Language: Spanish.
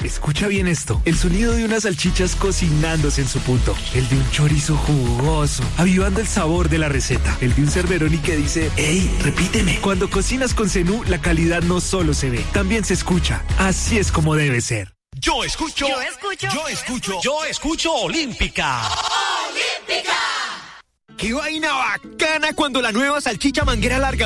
Escucha bien esto. El sonido de unas salchichas cocinándose en su punto. El de un chorizo jugoso, avivando el sabor de la receta. El de un Cerberoni que dice, ¡ey, repíteme! Cuando cocinas con Zenú, la calidad no solo se ve, también se escucha. Así es como debe ser. Yo escucho Olímpica. ¡Qué vaina bacana cuando la nueva salchicha manguera larga